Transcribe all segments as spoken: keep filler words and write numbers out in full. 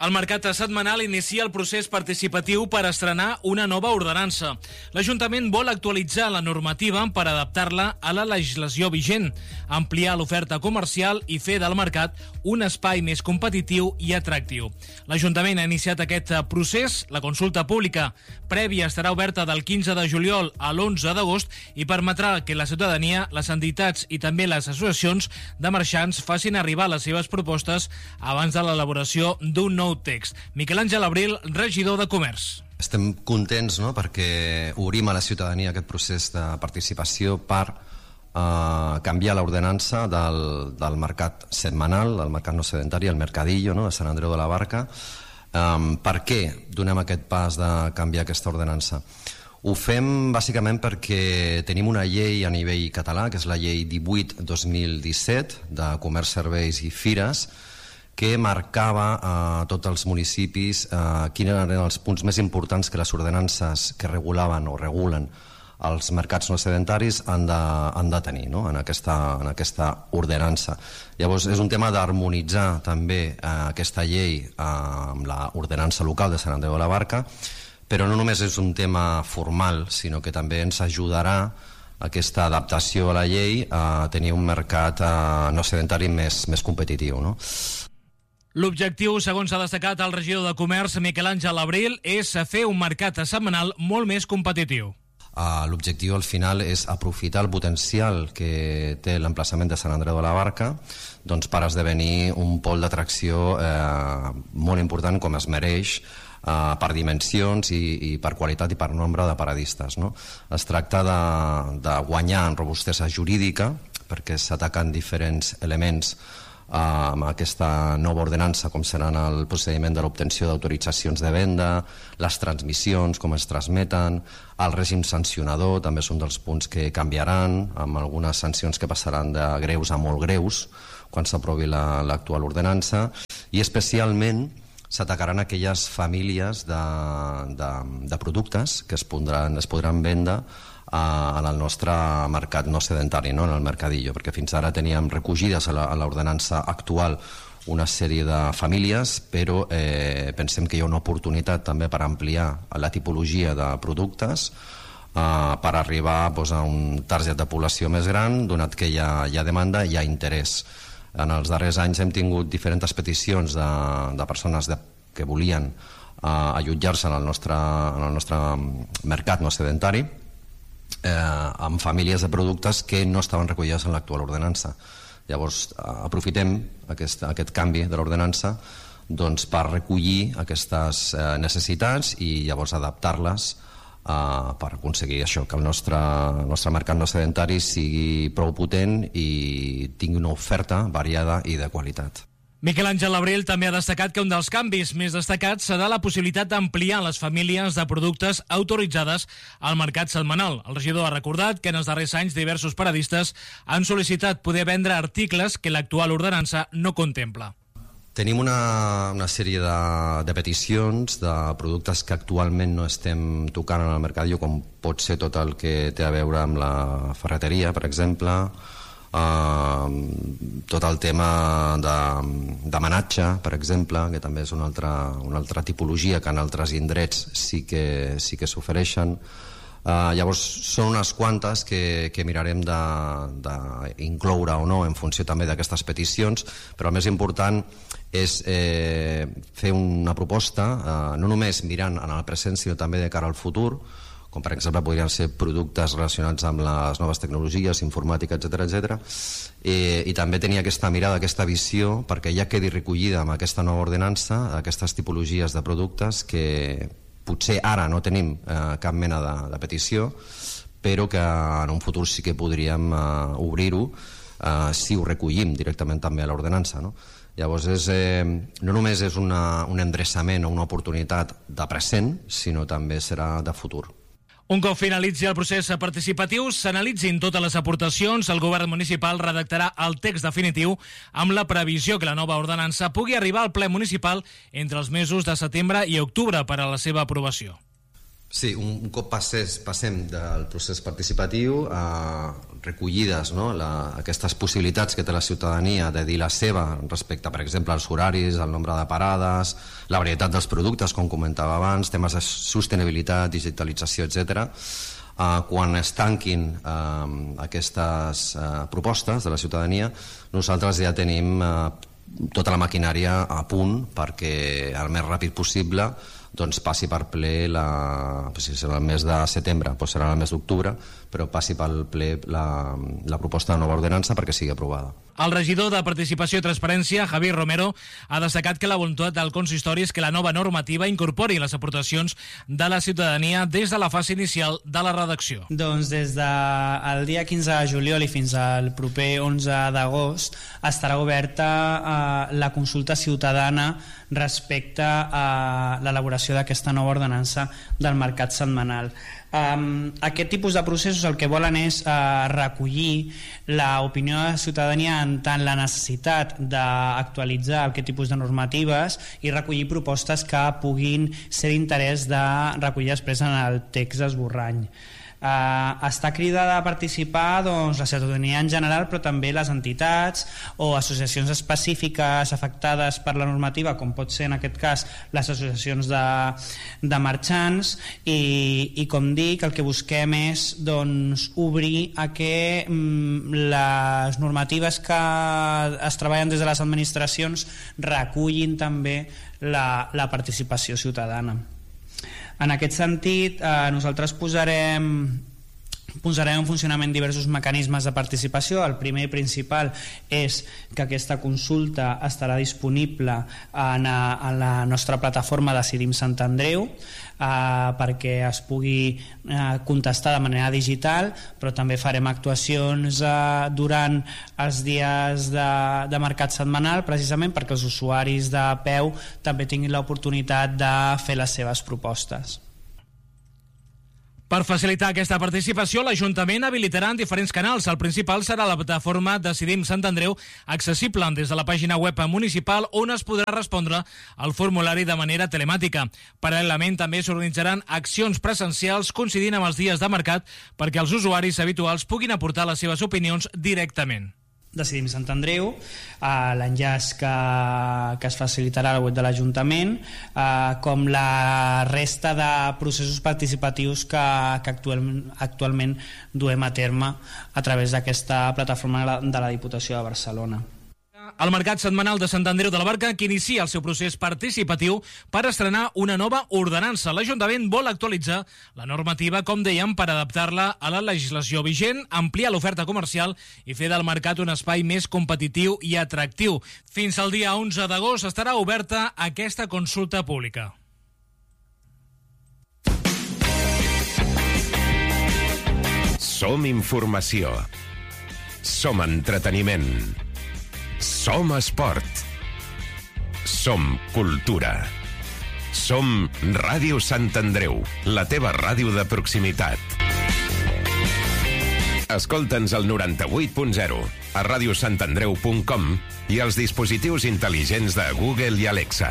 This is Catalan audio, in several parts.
El mercat setmanal inicia el procés participatiu per estrenar una nova ordenança. L'Ajuntament vol actualitzar la normativa per adaptar-la a la legislació vigent, ampliar l'oferta comercial i fer del mercat un espai més competitiu i atractiu. L'Ajuntament ha iniciat aquest procés. La consulta pública prèvia estarà oberta del quinze de juliol a l'onze d'agost i permetrà que la ciutadania, les entitats i també les associacions de marxants facin arribar les seves propostes abans de l'elaboració d'un nou text. Miquel Àngel Abril, regidor de Comerç. Estem contents, no?, perquè obrim a la ciutadania aquest procés de participació per eh, canviar l'ordenança del, del mercat setmanal, del mercat no sedentari, el mercadillo, no?, de Sant Andreu de la Barca. Um, per què donem aquest pas de canviar aquesta ordenança? Ho fem bàsicament perquè tenim una llei a nivell català, que és la llei divuit dos mil disset de Comerç, Serveis i Fires, que marcava a eh, tots els municipis eh, quins eren els punts més importants que les ordenances que regulaven o regulen els mercats no sedentaris han de, han de tenir, no?, en, aquesta, en aquesta ordenança. Llavors és un tema d'harmonitzar també eh, aquesta llei eh, amb l'ordenança local de Sant Andreu de la Barca, però no només és un tema formal, sinó que també ens ajudarà aquesta adaptació a la llei a tenir un mercat eh, no sedentari més, més competitiu, no? L'objectiu, segons ha destacat el regidor de Comerç, Miquel Àngel Abril, és fer un mercat setmanal molt més competitiu. Uh, L'objectiu al final és aprofitar el potencial que té l'emplaçament de Sant Andreu de la Barca, doncs, per esdevenir un pol d'atracció eh, molt important, com es mereix, Uh, per dimensions i, i per qualitat i per nombre de paradistes, no? Es tracta de, de guanyar en robustesa jurídica, perquè s'ataquen diferents elements uh, amb aquesta nova ordenança, com seran el procediment de l'obtenció d'autoritzacions de venda, les transmissions, com es transmeten, el règim sancionador també és un dels punts que canviaran, amb algunes sancions que passaran de greus a molt greus quan s'aprovi l'actual ordenança, i especialment s'atacaran aquelles famílies de, de, de productes que es podran, es podran vendre a, en el nostre mercat no sedentari, no?, en el mercadillo, perquè fins ara teníem recollides a l'ordenança actual una sèrie de famílies, però eh, pensem que hi ha una oportunitat també per ampliar la tipologia de productes eh, per arribar doncs, a un target de població més gran, donat que hi ha, hi ha demanda i hi ha interès. En els darrers anys hem tingut diferents peticions de, de persones de, que volien eh, allotjar-se en, el nostre, en el nostre mercat no sedentari eh, amb famílies de productes que no estaven recollides en l'actual ordenança. Llavors eh, aprofitem aquest, aquest canvi de l'ordenança doncs, per recollir aquestes eh, necessitats i llavors adaptar-les Uh, per aconseguir això, que el nostre, el nostre mercat no sedentari sigui prou potent i tingui una oferta variada i de qualitat. Miquel Àngel Abril també ha destacat que un dels canvis més destacats serà la possibilitat d'ampliar les famílies de productes autoritzades al mercat setmanal. El regidor ha recordat que en els darrers anys diversos paradistes han sol·licitat poder vendre articles que l'actual ordenança no contempla. Tenim una, una sèrie de, de peticions de productes que actualment no estem tocant en el mercadillo, com pot ser tot el que té a veure amb la ferreteria, per exemple, eh, tot el tema de, de manatge, per exemple, que també és una altra, una altra tipologia que en altres indrets sí que, sí que s'ofereixen. Uh, llavors són unes quantes que, que mirarem d'incloure o no en funció també d'aquestes peticions, però el més important és eh, fer una proposta uh, no només mirant en el present sinó també de cara al futur, com per exemple podrien ser productes relacionats amb les noves tecnologies, informàtica, etcètera, etcètera, I, i també tenir aquesta mirada, aquesta visió, perquè ja quedi recollida amb aquesta nova ordenança aquestes tipologies de productes que potser ara no tenim eh, cap mena de, de petició, però que en un futur sí que podríem eh, obrir-ho eh, si ho recollim directament també a l'ordenança, no? Llavors és, eh, no només és una, un endreçament o una oportunitat de present, sinó també serà de futur. Un cop finalitzi el procés participatiu, s'analitzin totes les aportacions, el govern municipal redactarà el text definitiu amb la previsió que la nova ordenança pugui arribar al ple municipal entre els mesos de setembre i octubre per a la seva aprovació. Sí, un cop passés, passem del procés participatiu a recollides, no? la, aquestes possibilitats que té la ciutadania de dir la seva respecte, per exemple, als horaris, el nombre de parades, la varietat dels productes, com comentava abans, temes de sostenibilitat, digitalització, etcètera. Uh, quan es tanquin uh, aquestes uh, propostes de la ciutadania, nosaltres ja tenim uh, tota la maquinària a punt perquè el més ràpid possible doncs passi per ple la, si serà el mes de setembre, doncs serà el mes d'octubre, però passi pel ple la, la proposta de nova ordenança perquè sigui aprovada. El regidor de Participació i Transparència, Javier Romero, ha destacat que la voluntat del consistori és que la nova normativa incorpori les aportacions de la ciutadania des de la fase inicial de la redacció. Doncs des del dia quinze de juliol i fins al proper onze d'agost estarà oberta eh, la consulta ciutadana respecte a l'elaboració d'aquesta nova ordenança del mercat setmanal. Um, aquest tipus de processos el que volen és uh, recollir l'opinió de la ciutadania en tant la necessitat d'actualitzar aquest tipus de normatives i recollir propostes que puguin ser d'interès de recollir després en el text esborrany. Uh, està cridada a participar doncs, la ciutadania en general, però també les entitats o associacions específiques afectades per la normativa, com pot ser en aquest cas les associacions de, de marxants, i, i com dic, el que busquem és doncs, obrir a que mm, les normatives que es treballen des de les administracions recullin també la, la participació ciutadana. En aquest sentit, eh, nosaltres posarem, posarem en funcionament diversos mecanismes de participació. El primer i principal és que aquesta consulta estarà disponible en, en la nostra plataforma Decidim Sant Andreu, eh, perquè es pugui eh, contestar de manera digital, però també farem actuacions eh, durant els dies de, de mercat setmanal, precisament perquè els usuaris de peu també tinguin l'oportunitat de fer les seves propostes. Per facilitar aquesta participació, l'Ajuntament habilitarà en diferents canals. El principal serà la plataforma Decidim Sant Andreu, accessible des de la pàgina web municipal, on es podrà respondre al formulari de manera telemàtica. Paral·lelament, també s'organitzaran accions presencials coincidint amb els dies de mercat perquè els usuaris habituals puguin aportar les seves opinions directament. Decidim Sant Andreu, eh, l'enllaç que, que es facilitarà a la web de l'Ajuntament, eh, com la resta de processos participatius que, que actualment, actualment duem a terme a través d'aquesta plataforma de la Diputació de Barcelona. El Mercat Setmanal de Sant Andreu de la Barca, que inicia el seu procés participatiu per estrenar una nova ordenança. L'Ajuntament vol actualitzar la normativa, com dèiem, per adaptar-la a la legislació vigent, ampliar l'oferta comercial i fer del mercat un espai més competitiu i atractiu. Fins al dia onze d'agost estarà oberta aquesta consulta pública. Som informació. Som entreteniment. Som esport. Som cultura. Som Ràdio Sant Andreu, la teva ràdio de proximitat. Escolta'ns al noranta-vuit punt zero, a ràdio sant andreu punt com i als dispositius intel·ligents de Google i Alexa.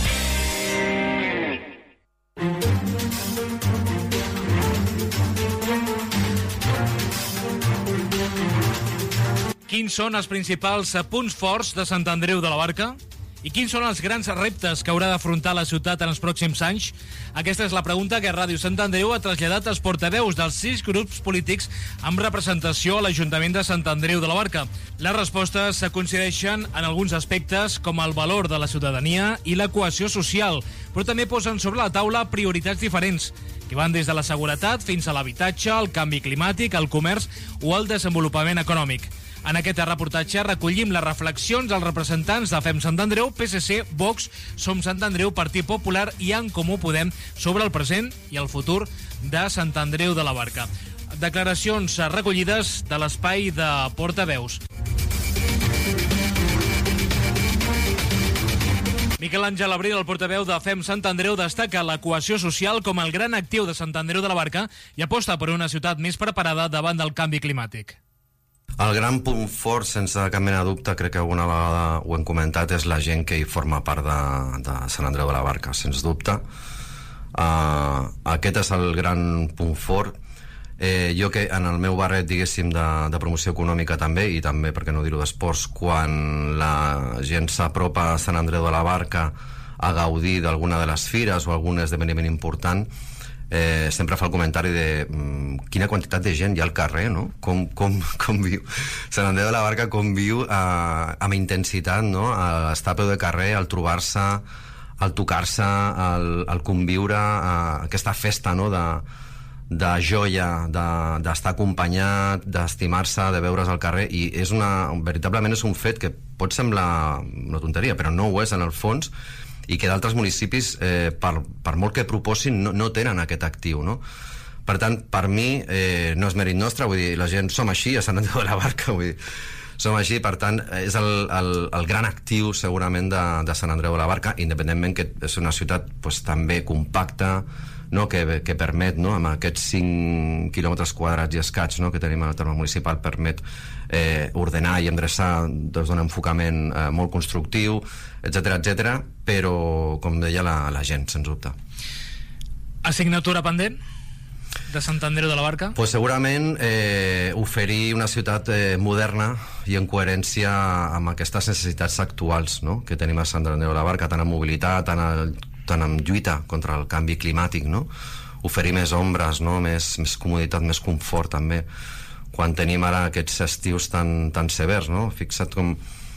Quins són els principals punts forts de Sant Andreu de la Barca? I quins són els grans reptes que haurà d'afrontar la ciutat en els pròxims anys? Aquesta és la pregunta que Ràdio Sant Andreu ha traslladat als portaveus dels sis grups polítics amb representació a l'Ajuntament de Sant Andreu de la Barca. Les respostes se coincideixen en alguns aspectes, com el valor de la ciutadania i la cohesió social, però també posen sobre la taula prioritats diferents, que van des de la seguretat fins a l'habitatge, el canvi climàtic, el comerç o el desenvolupament econòmic. En aquest reportatge recollim les reflexions dels representants de Fem Sant Andreu, P S C, Vox, Som Sant Andreu, Partit Popular i En Comú Podem sobre el present i el futur de Sant Andreu de la Barca. Declaracions recollides de l'espai de portaveus. Miquel Àngel Abril, el portaveu de Fem Sant Andreu, destaca la cohesió social com el gran actiu de Sant Andreu de la Barca i aposta per una ciutat més preparada davant del canvi climàtic. El gran punt fort, sense cap mena de dubte, crec que alguna vegada ho hem comentat, és la gent que hi forma part de, de Sant Andreu de la Barca, sens dubte. Uh, aquest és el gran punt fort. Eh, jo que en el meu barret, diguéssim, de, de promoció econòmica també, i també, per què no dir-ho, d'esports, quan la gent s'apropa a Sant Andreu de la Barca a gaudir d'alguna de les fires o algun esdeveniment important, eh, sempre fa el comentari de mm, quina quantitat de gent hi ha al carrer, no? Com, com, com viu Sant Andreu de la Barca, com viu eh, amb intensitat, no? A estar a peu de carrer, al trobar-se, al tocar-se, al, al conviure, a aquesta festa, no?, de de joia, d'estar de, acompanyat, d'estimar-se, de veure's al carrer, i és una, veritablement és un fet que pot semblar una tonteria, però no ho és en el fons, i que d'altres municipis, eh, per, per molt que proposin, no, no tenen aquest actiu, no? Per tant, per mi, eh, no és mèrit nostre, vull dir, la gent som així a Sant Andreu de la Barca, vull dir, som així, per tant, és el, el, el gran actiu, segurament, de, de Sant Andreu de la Barca, independentment que és una ciutat pues, també compacta, no, que, que permet, no, amb aquests cinc quilòmetres quadrats i escaig, no, que tenim al terme municipal, permet eh, ordenar i endreçar des d'un enfocament eh, molt constructiu, etcètera, etcètera, però, com deia la, la gent, sens dubte. Assignatura pendent de Sant Andreu de la Barca? Pues segurament eh, oferir una ciutat eh, moderna i en coherència amb aquestes necessitats actuals, no?, que tenim a Sant Andreu de la Barca, tant en mobilitat, tant en tant en lluita contra el canvi climàtic, no? Oferir més ombres, no? Més, més comoditat, més confort també, quan tenim ara aquests estius tan, tan severs, no? Fixa't com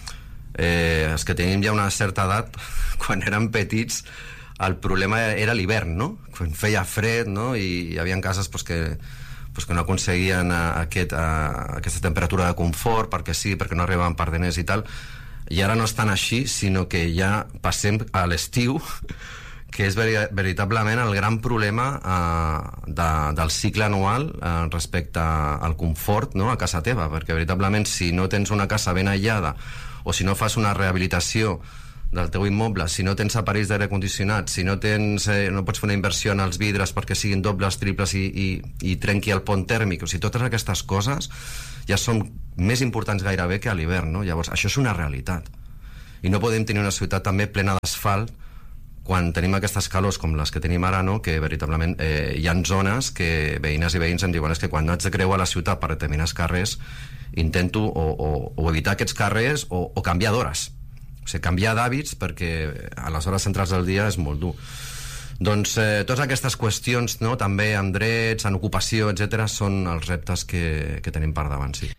eh, els que tenim ja una certa edat, quan érem petits el problema era l'hivern, no? Quan feia fred, no? I hi havia cases pues, que, pues, que no aconseguien aquest, a, aquesta temperatura de confort, perquè sí, perquè no arribaven pardeners i tal, i ara no és tan així, sinó que ja passem a l'estiu, que és veri veritablement el gran problema eh, de, del cicle anual eh, respecte al confort, no?, a casa teva, perquè veritablement si no tens una casa ben aïllada o si no fas una rehabilitació del teu immoble, si no tens aparells d'aire condicionat, si no tens eh, no pots fer una inversió en els vidres perquè siguin dobles, triples i, i, i trenqui el pont tèrmic, o sigui, totes aquestes coses ja són més importants gairebé que a l'hivern, no? Llavors, això és una realitat i no podem tenir una ciutat també plena d'asfalt quan tenim aquestes calors com les que tenim ara, no? Que veritablement eh, hi ha zones que veïnes i veïns em diuen és que quan haig de creuar la ciutat per determinats carrers intento o, o, o evitar aquests carrers o, o canviar d'hores, o sigui, canviar d'hàbits, perquè a les hores centrals del dia és molt dur. Doncs eh, totes aquestes qüestions, no? També en drets, en ocupació, etcètera, són els reptes que, que tenim per davant, sí.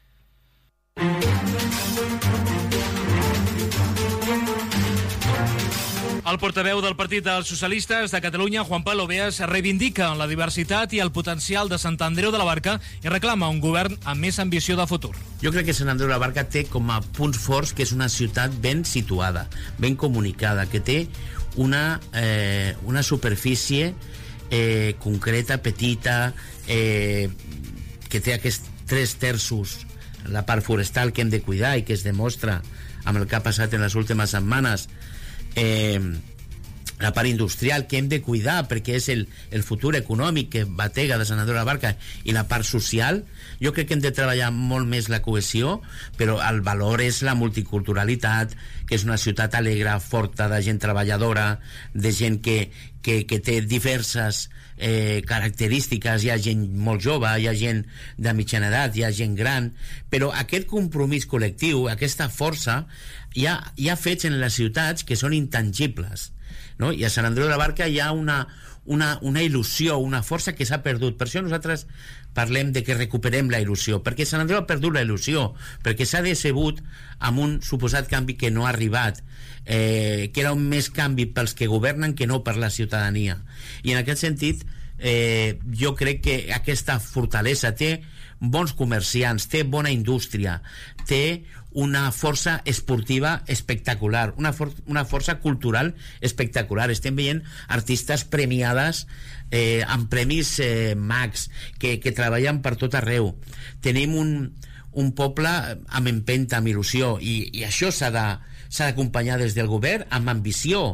El portaveu del Partit dels Socialistes de Catalunya, Juan Pablo Beas, reivindica la diversitat i el potencial de Sant Andreu de la Barca i reclama un govern amb més ambició de futur. Jo crec que Sant Andreu de la Barca té com a punts forts que és una ciutat ben situada, ben comunicada, que té una, eh, una superfície eh, concreta, petita, eh, que té aquests tres terços, la part forestal que hem de cuidar i que es demostra amb el que ha passat en les últimes setmanes, eh, la part industrial que hem de cuidar perquè és el, el futur econòmic que batega de Sant Andreu de la Barca, i la part social. Jo crec que hem de treballar molt més la cohesió, però el valor és la multiculturalitat, que és una ciutat alegre, forta, de gent treballadora, de gent que, que, que té diverses eh, característiques. Hi ha gent molt jove, hi ha gent de mitjana edat, hi ha gent gran, però aquest compromís col·lectiu, aquesta força, hi ha, hi ha fets en les ciutats que són intangibles, no? I a Sant Andreu de la Barca hi ha una, una, una il·lusió, una força que s'ha perdut. Per això nosaltres parlem de que recuperem la il·lusió, perquè Sant Andreu ha perdut la il·lusió, perquè s'ha decebut amb un suposat canvi que no ha arribat, eh, que era un més canvi pels que governen que no per la ciutadania. I en aquest sentit eh, jo crec que aquesta fortalesa té bons comerciants, té bona indústria, té una força esportiva espectacular, una, for una força cultural espectacular. Estem veient artistes premiades eh, amb premis eh, Max, que, que treballen per tot arreu. Tenim un, un poble amb empenta, amb il·lusió, i, i això s'ha de, s'ha d'acompanyar des del govern amb ambició,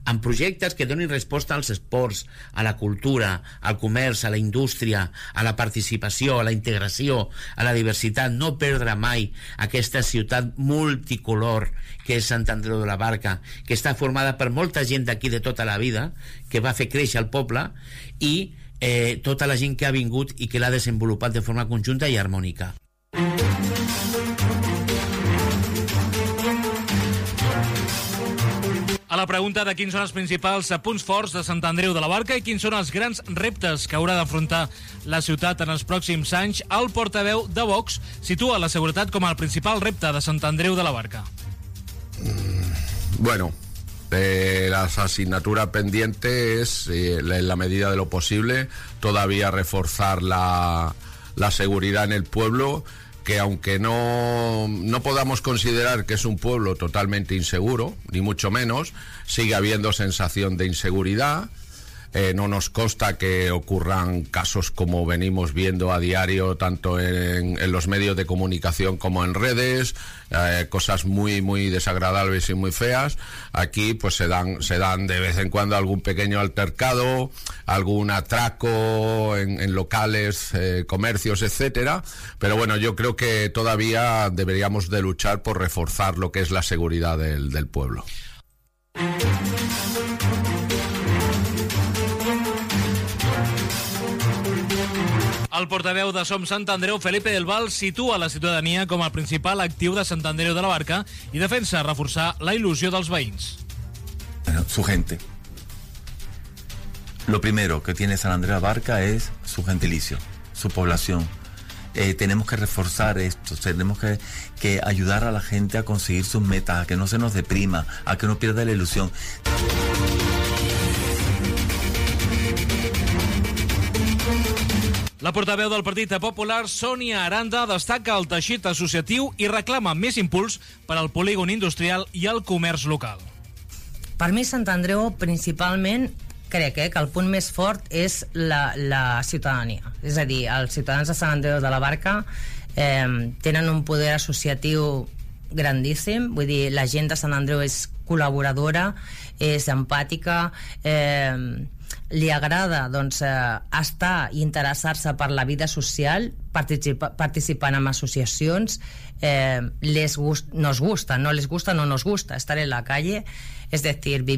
amb projectes que donin resposta als esports, a la cultura, al comerç, a la indústria, a la participació, a la integració, a la diversitat, no perdre mai aquesta ciutat multicolor que és Sant Andreu de la Barca, que està formada per molta gent d'aquí de tota la vida, que va fer créixer el poble, i eh, tota la gent que ha vingut i que l'ha desenvolupat de forma conjunta i harmònica. A la pregunta de quins són els principals punts forts de Sant Andreu de la Barca i quins són els grans reptes que haurà d'afrontar la ciutat en els pròxims anys, el portaveu de Vox situa la seguretat com el principal repte de Sant Andreu de la Barca. Mm, bueno, eh, la asignatura pendiente es, eh, en la medida de lo posible, todavía reforzar la, la seguridad en el pueblo, que aunque no, no podamos considerar que es un pueblo totalmente inseguro, ni mucho menos, sigue habiendo sensación de inseguridad. Eh, no nos consta que ocurran casos como venimos viendo a diario, tanto en, en los medios de comunicación como en redes, eh, cosas muy muy desagradables y muy feas. Aquí pues se dan se dan de vez en cuando algún pequeño altercado, algún atraco en, en locales, eh, comercios, etcétera. Pero bueno, yo creo que todavía deberíamos de luchar por reforzar lo que es la seguridad del, del pueblo. El portaveu de Som Sant Andreu, Felipe del Val, situa la ciutadania com el principal actiu de Sant Andreu de la Barca i defensa reforçar la il·lusió dels veïns. Su gente. Lo primero que tiene San Andreu de la Barca es su gentilicio, su población. Eh, tenemos que reforzar esto, tenemos que, que ayudar a la gente a conseguir sus metas, a que no se nos deprima, a que no pierda la ilusión. La portaveu del Partit Popular, Sònia Aranda, destaca el teixit associatiu i reclama més impuls per al polígon industrial i al comerç local. Per mi, Sant Andreu, principalment, crec eh, que el punt més fort és la, la ciutadania. És a dir, els ciutadans de Sant Andreu de la Barca eh, tenen un poder associatiu grandíssim, vull dir, la gent de Sant Andreu és col·laboradora, és empàtica, eh, li agrada doncs, eh, estar i interessar-se per la vida social, participa, participant en associacions, eh, les gust, nos gusta, no les gusta, no nos gusta estar en la calle, es decir, vivir